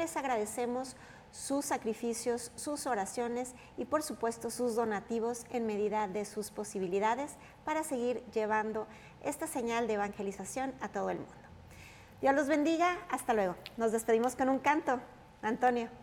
les agradecemos sus sacrificios, sus oraciones y por supuesto sus donativos en medida de sus posibilidades para seguir llevando esta señal de evangelización a todo el mundo. Dios los bendiga, hasta luego. Nos despedimos con un canto. Antonio.